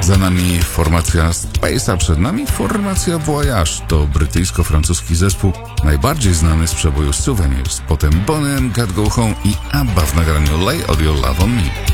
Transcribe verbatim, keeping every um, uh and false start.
Za nami formacja Space, a przed nami formacja Voyage. To brytyjsko-francuski zespół, najbardziej znany z przeboju Souvenirs. Potem Boney M. Got Go Home i ABBA w nagraniu Lay All Your Love On Me.